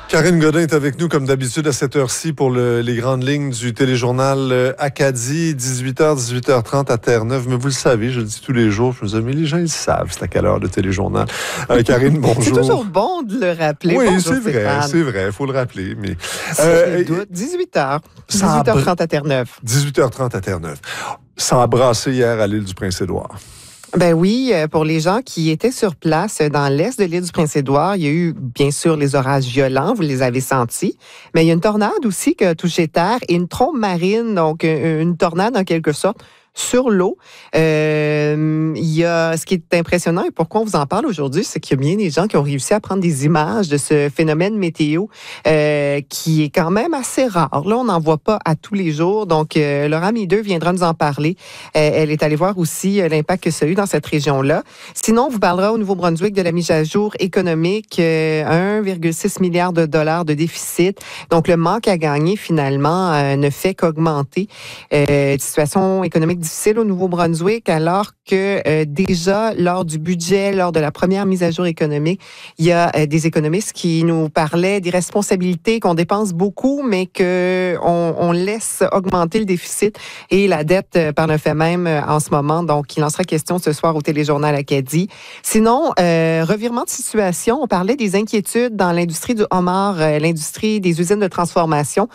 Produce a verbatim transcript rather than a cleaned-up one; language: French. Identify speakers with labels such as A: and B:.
A: Karine Godin est avec nous, comme d'habitude, à cette heure-ci pour le, les grandes lignes du téléjournal euh, Acadie, dix-huit heures, dix-huit heures trente à Terre-Neuve. Mais vous le savez, je le dis tous les jours, je me dis, mais les gens, ils savent c'est à quelle heure le téléjournal. Euh, Karine, bonjour.
B: C'est toujours bon de le rappeler.
A: Oui,
B: bonjour,
A: c'est vrai,
B: Stéphane.
A: c'est vrai, il faut le rappeler. Mais,
B: euh, dix-huit heures, dix-huit heures trente à Terre-Neuve.
A: dix-huit heures trente à Terre-Neuve. Ça a brassé hier à l'île du Prince-Édouard.
B: Ben oui, pour les gens qui étaient sur place dans l'est de l'île du Prince-Édouard, il y a eu bien sûr les orages violents, vous les avez sentis, mais il y a une tornade aussi qui a touché terre et une trombe marine, donc une tornade en quelque sorte, sur l'eau. Euh, il y a, ce qui est impressionnant et pourquoi on vous en parle aujourd'hui, c'est qu'il y a bien des gens qui ont réussi à prendre des images de ce phénomène météo euh, qui est quand même assez rare. Là, on n'en voit pas à tous les jours. Donc, euh, Laura Mideux viendra nous en parler. Euh, elle est allée voir aussi euh, l'impact que ça a eu dans cette région-là. Sinon, on vous parlera au Nouveau-Brunswick de la mise à jour économique, euh, un virgule six milliard de dollars de déficit. Donc, le manque à gagner, finalement, euh, ne fait qu'augmenter. Euh, situation économique difficile au Nouveau-Brunswick, alors que euh, déjà, lors du budget, lors de la première mise à jour économique, il y a euh, des économistes qui nous parlaient des responsabilités, qu'on dépense beaucoup, mais qu'on on laisse augmenter le déficit et la dette euh, par le fait même euh, en ce moment. Donc, il en sera question ce soir au Téléjournal Acadie. Sinon, euh, revirement de situation, on parlait des inquiétudes dans l'industrie du homard, euh, l'industrie des usines de transformation.